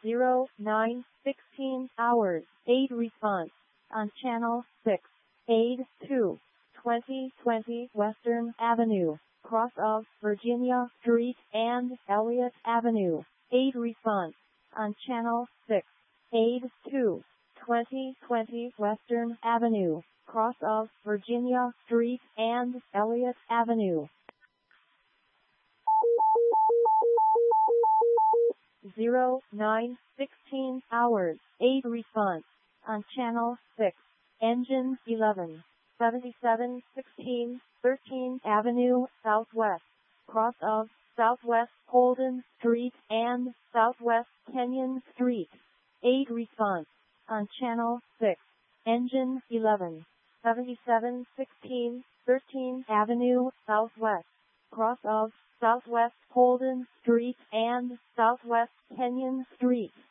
09:16 aid response on channel 6. Aid 2, 2020 Western Avenue, cross of Virginia Street and Elliott Avenue. Aid response on channel 6. Aid 2, 2020 Western Avenue, cross of Virginia Street and Elliott Avenue. 09:16 aid response on channel 6. Engine 11, 7716 13th Avenue Southwest, cross of Southwest Holden Street and Southwest Kenyon Street. Aid response on channel 6. Engine 11, 7716 13th Avenue Southwest, cross of Southwest Holden Street and Southwest Kenyon Street.